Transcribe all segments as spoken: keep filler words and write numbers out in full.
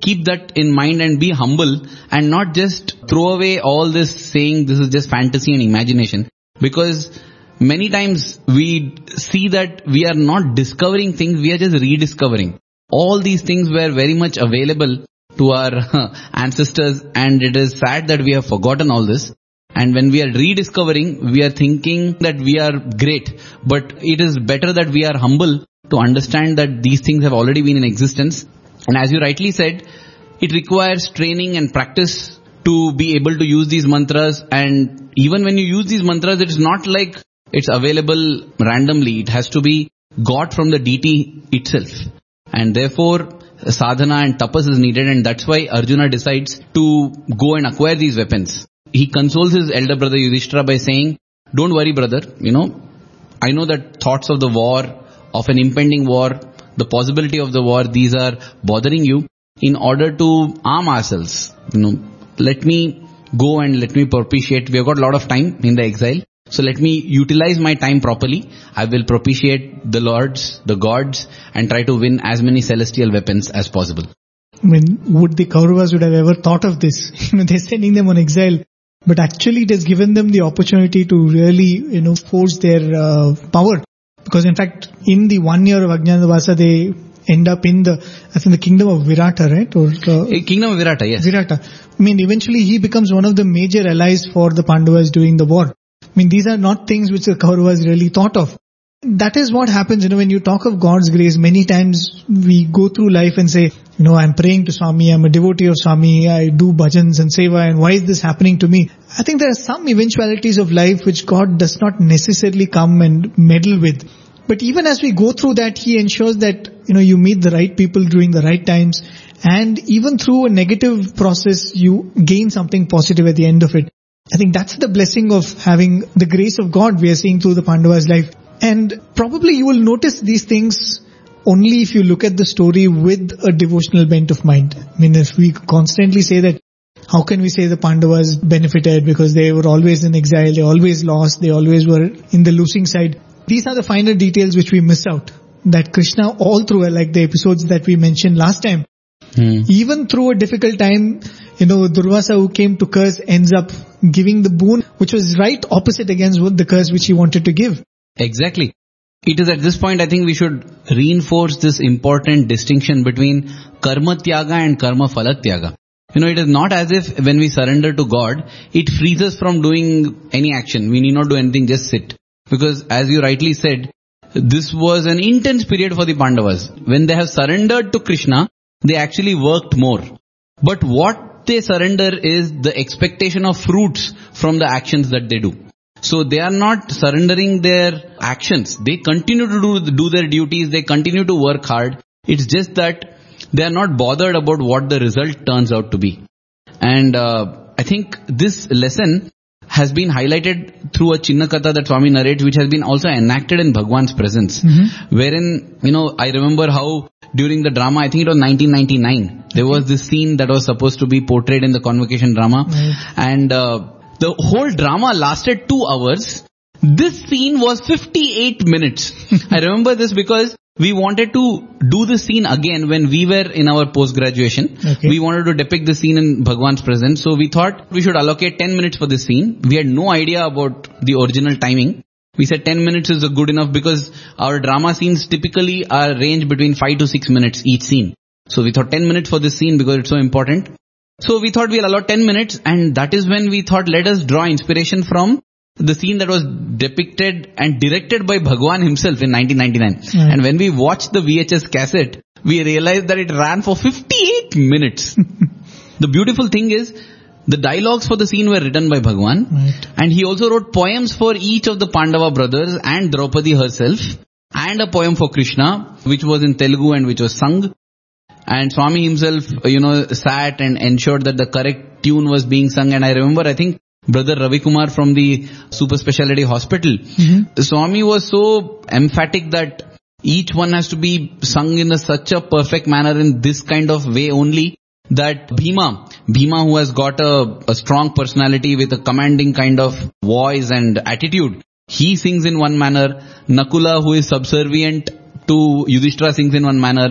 keep that in mind and be humble and not just throw away all this saying this is just fantasy and imagination. Because many times we see that we are not discovering things, we are just rediscovering. All these things were very much available to our ancestors, and it is sad that we have forgotten all this. And when we are rediscovering, we are thinking that we are great. But it is better that we are humble to understand that these things have already been in existence. And as you rightly said, it requires training and practice to be able to use these mantras. And even when you use these mantras, it is not like it's available randomly. It has to be got from the deity itself. And therefore, sadhana and tapas is needed, and that's why Arjuna decides to go and acquire these weapons. He consoles his elder brother Yudhishthira by saying, don't worry brother, you know, I know that thoughts of the war, of an impending war, the possibility of the war, these are bothering you. In order to arm ourselves, you know, let me go and let me propitiate. We have got a lot of time in the exile. So let me utilize my time properly. I will propitiate the lords, the gods, and try to win as many celestial weapons as possible. I mean, would the Kauravas would have ever thought of this? You know, they're sending them on exile. But actually it has given them the opportunity to really, you know, force their uh, power. Because in fact, in the one year of Ajnanavasa, they end up in the, I think the kingdom of Virata, right? Or uh, Kingdom of Virata, yes. Virata. I mean, eventually he becomes one of the major allies for the Pandavas during the war. I mean, these are not things which the Kauravas really thought of. That is what happens, you know, when you talk of God's grace, many times we go through life and say, you know, I'm praying to Swami, I'm a devotee of Swami, I do bhajans and seva, and why is this happening to me? I think there are some eventualities of life which God does not necessarily come and meddle with. But even as we go through that, He ensures that, you know, you meet the right people during the right times, and even through a negative process, you gain something positive at the end of it. I think that's the blessing of having the grace of God we are seeing through the Pandavas' life. And probably you will notice these things only if you look at the story with a devotional bent of mind. I mean, if we constantly say that, how can we say the Pandavas benefited because they were always in exile, they always lost, they always were in the losing side. These are the finer details which we miss out. That Krishna all through, like the episodes that we mentioned last time, hmm. even through a difficult time, you know, Durvasa who came to curse ends up giving the boon which was right opposite against what the curse which he wanted to give. Exactly. It is at this point I think we should reinforce this important distinction between karma tyaga and karma phala tyaga. You know, it is not as if when we surrender to God, it frees us from doing any action. We need not do anything, just sit. Because as you rightly said, this was an intense period for the Pandavas. When they have surrendered to Krishna, they actually worked more. But what they surrender is the expectation of fruits from the actions that they do. So they are not surrendering their actions. They continue to do, do their duties. They continue to work hard. It's just that they are not bothered about what the result turns out to be. And uh, I think this lesson has been highlighted through a Chinna Katha that Swami narrates, which has been also enacted in Bhagwan's presence. Mm-hmm. Wherein, you know, I remember how during the drama, I think it was nineteen ninety-nine, there was this scene that was supposed to be portrayed in the convocation drama. Mm-hmm. And uh, the whole drama lasted two hours. This scene was fifty-eight minutes. I remember this because we wanted to do the scene again when we were in our post-graduation. Okay. We wanted to depict the scene in Bhagwan's presence. So we thought we should allocate ten minutes for this scene. We had no idea about the original timing. We said ten minutes is good enough because our drama scenes typically are range between five to six minutes each scene. So we thought ten minutes for this scene because it's so important. So we thought we'll allot ten minutes, and that is when we thought let us draw inspiration from the scene that was depicted and directed by Bhagwan himself in nineteen ninety-nine. Mm. And when we watched the V H S cassette, we realized that it ran for fifty-eight minutes. The beautiful thing is, the dialogues for the scene were written by Bhagwan. Right. And he also wrote poems for each of the Pandava brothers and Draupadi herself, and a poem for Krishna, which was in Telugu and which was sung. And Swami himself, you know, sat and ensured that the correct tune was being sung. And I remember, I think, Brother Ravi Kumar from the Super Speciality Hospital, mm-hmm. Swami was so emphatic that each one has to be sung in a, such a perfect manner in this kind of way only, that Bhima, Bhima who has got a, a strong personality with a commanding kind of voice and attitude, he sings in one manner. Nakula, who is subservient to Yudhishthira, sings in one manner.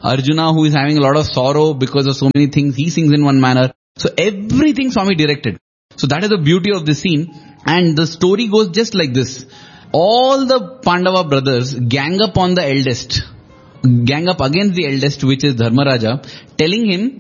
Arjuna, who is having a lot of sorrow because of so many things, he sings in one manner. So everything Swami directed. So that is the beauty of this scene. And the story goes just like this. All the Pandava brothers gang up on the eldest. Gang up against the eldest, which is Dharmaraja, telling him,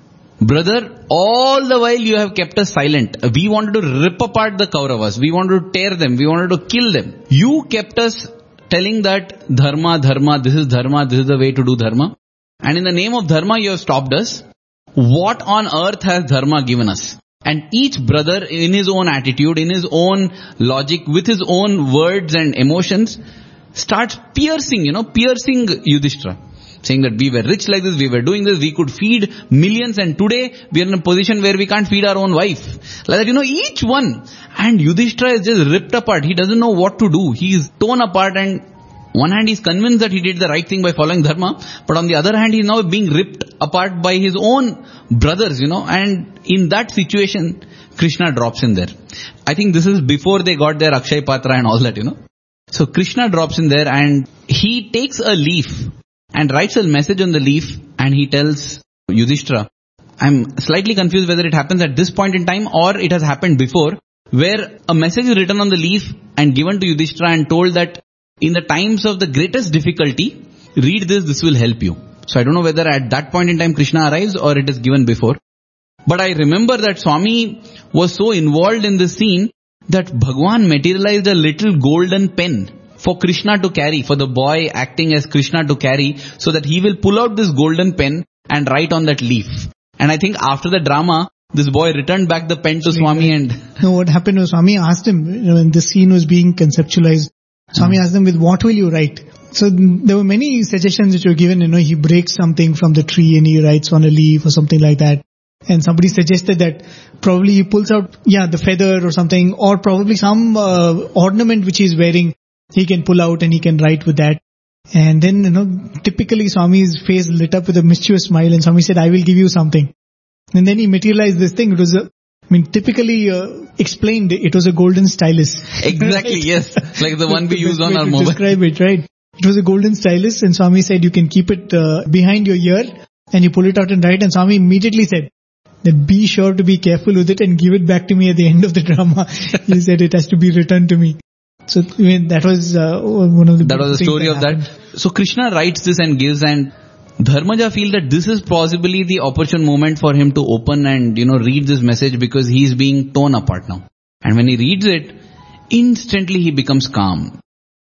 brother, all the while you have kept us silent. We wanted to rip apart the Kauravas. We wanted to tear them. We wanted to kill them. You kept us telling that dharma, dharma, this is dharma, this is the way to do dharma. And in the name of dharma, you have stopped us. What on earth has dharma given us? And each brother in his own attitude, in his own logic, with his own words and emotions, starts piercing, you know, piercing Yudhishthira. Saying that we were rich like this, we were doing this, we could feed millions, and today we are in a position where we can't feed our own wife. Like that, you know, each one. And Yudhishthira is just ripped apart. He doesn't know what to do. He is torn apart, and one hand he's convinced that he did the right thing by following dharma, but on the other hand he's now being ripped apart by his own brothers, you know, and in that situation, Krishna drops in there. I think this is before they got their Akshay Patra and all that, you know. So Krishna drops in there and he takes a leaf and writes a message on the leaf, and he tells Yudhishthira, I'm slightly confused whether it happens at this point in time or it has happened before, where a message is written on the leaf and given to Yudhishthira and told that in the times of the greatest difficulty, read this, this will help you. So I don't know whether at that point in time Krishna arrives or it is given before. But I remember that Swami was so involved in this scene that Bhagwan materialized a little golden pen for Krishna to carry, for the boy acting as Krishna to carry, so that he will pull out this golden pen and write on that leaf. And I think after the drama, this boy returned back the pen to Swami and... No, what happened was Swami asked him, you know, when this scene was being conceptualized, Swami asked them, with what will you write? So there were many suggestions which were given, you know, he breaks something from the tree and he writes on a leaf or something like that. And somebody suggested that probably he pulls out, yeah, the feather or something, or probably some uh, ornament which he's wearing, he can pull out and he can write with that. And then, you know, typically Swami's face lit up with a mischievous smile, and Swami said, I will give you something. And then he materialized this thing. It was a, I mean, typically uh, explained, it was a golden stylus. Exactly, right? Yes. Like the one we use on our mobile. Describe it, right? It was a golden stylus, and Swami said you can keep it uh, behind your ear and you pull it out and write. And Swami immediately said that be sure to be careful with it and give it back to me at the end of the drama. He said it has to be returned to me. So I mean, that was uh, one of the that was the story that of happened. That. So Krishna writes this and gives, and Dharmaja feels that this is possibly the opportune moment for him to open and, you know, read this message, because he is being torn apart now. And when he reads it, instantly he becomes calm.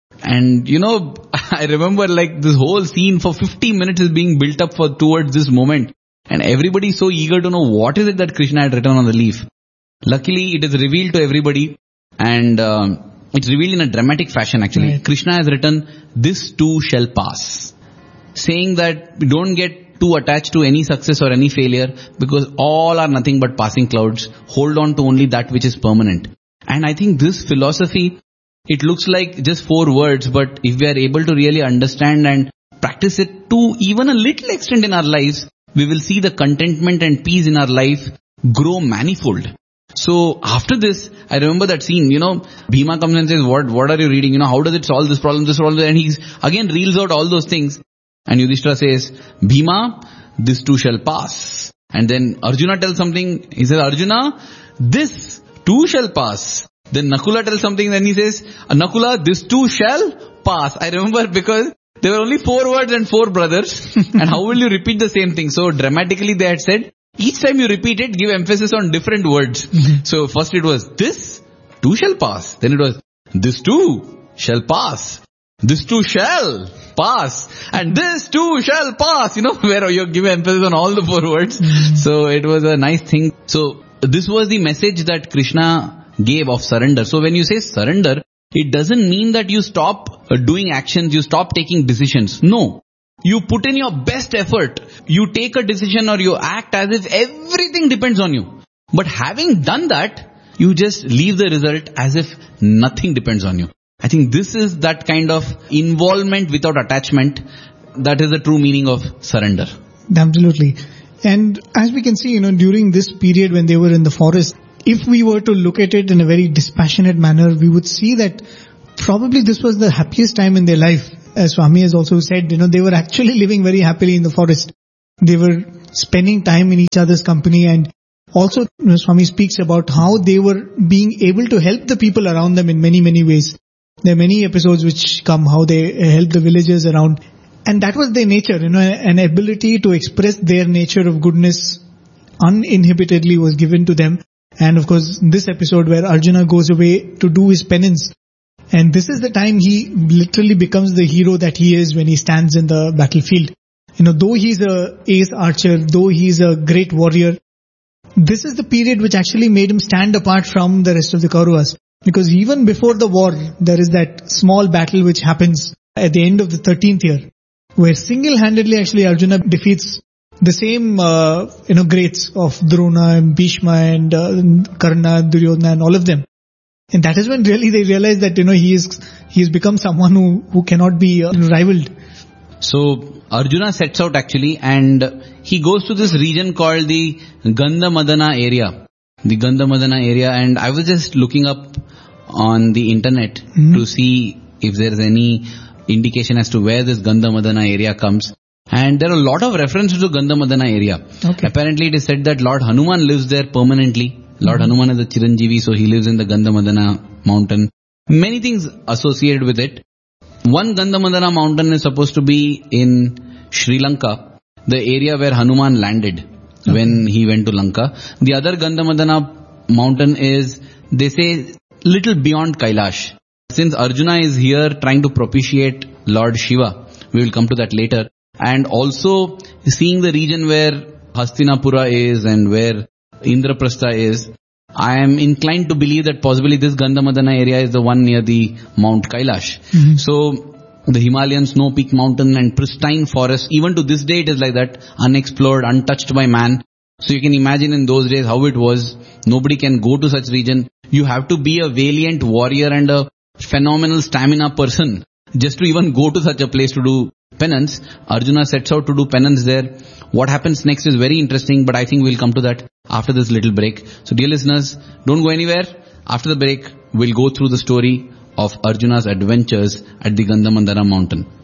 And, you know, I remember like this whole scene for fifty minutes is being built up for towards this moment. And everybody is so eager to know what is it that Krishna had written on the leaf. Luckily, it is revealed to everybody, and uh, it's revealed in a dramatic fashion actually. Right. Krishna has written, this too shall pass. Saying that don't get too attached to any success or any failure, because all are nothing but passing clouds. Hold on to only that which is permanent. And I think this philosophy, it looks like just four words, but if we are able to really understand and practice it to even a little extent in our lives, we will see the contentment and peace in our life grow manifold. So after this, I remember that scene, you know, Bhima comes and says, what, what are you reading? You know, how does it solve this problem, this problem? And he again reels out all those things. And Yudhishthira says, Bhima, this too shall pass. And then Arjuna tells something. He says, Arjuna, this too shall pass. Then Nakula tells something. Then he says, Nakula, this too shall pass. I remember because there were only four words and four brothers. And how will you repeat the same thing? So dramatically they had said, each time you repeat it, give emphasis on different words. So first it was, this too shall pass. Then it was, this too shall pass. This too shall pass. And this too shall pass. You know, where you give emphasis on all the four words. Mm-hmm. So it was a nice thing. So this was the message that Krishna gave of surrender. So when you say surrender, it doesn't mean that you stop doing actions, you stop taking decisions. No. You put in your best effort. You take a decision or you act as if everything depends on you. But having done that, you just leave the result as if nothing depends on you. I think this is that kind of involvement without attachment. That is the true meaning of surrender. Absolutely. And as we can see, you know, during this period when they were in the forest, if we were to look at it in a very dispassionate manner, we would see that probably this was the happiest time in their life. as Swami has also said, you know, they were actually living very happily in the forest. They were spending time in each other's company, and also, you know, Swami speaks about how they were being able to help the people around them in many, many ways. There are many episodes which come how they help the villagers around. And that was their nature, you know, an ability to express their nature of goodness uninhibitedly was given to them. And of course, this episode where Arjuna goes away to do his penance. And this is the time he literally becomes the hero that he is when he stands in the battlefield. You know, though he's a ace archer, though he's a great warrior, this is the period which actually made him stand apart from the rest of the Kauravas. Because even before the war, there is that small battle which happens at the end of the thirteenth year, where single-handedly actually Arjuna defeats the same, uh, you know, greats of Drona and Bhishma and uh, Karna, Duryodhana and all of them. And that is when really they realize that, you know, he is, he has become someone who, who cannot be uh, rivaled. So Arjuna sets out actually, and he goes to this region called the Gandhamadana area. The Gandhamadana area, and I was just looking up on the internet mm-hmm. to see if there is any indication as to where this Gandhamadana area comes. And there are a lot of references to Gandhamadana area. Okay. Apparently it is said that Lord Hanuman lives there permanently. Lord mm-hmm. Hanuman is a Chiranjeevi, so he lives in the Gandhamadana mountain. Many things associated with it. One Gandhamadana mountain is supposed to be in Sri Lanka, the area where Hanuman landed okay. when he went to Lanka. The other Gandhamadana mountain is, they say, little beyond Kailash. Since Arjuna is here trying to propitiate Lord Shiva, we will come to that later. And also seeing the region where Hastinapura is and where Indraprastha is, I am inclined to believe that possibly this Gandhamadana area is the one near the Mount Kailash. Mm-hmm. So the Himalayan snow-peak mountain and pristine forest, even to this day it is like that, unexplored, untouched by man. So you can imagine in those days how it was. Nobody can go to such region. You have to be a valiant warrior and a phenomenal stamina person just to even go to such a place to do penance. Arjuna sets out to do penance there. What happens next is very interesting, but I think we'll come to that after this little break. So dear listeners, don't go anywhere. After the break, we'll go through the story of Arjuna's adventures at the Gandhamadana mountain.